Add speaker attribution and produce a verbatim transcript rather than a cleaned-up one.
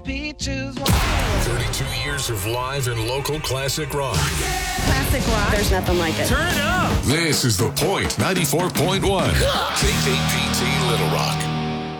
Speaker 1: Peaches.
Speaker 2: thirty-two years of live and local classic rock.
Speaker 3: Classic rock. There's nothing like it.
Speaker 1: Turn it up.
Speaker 2: This is The Point ninety-four point one. K K P T Little Rock.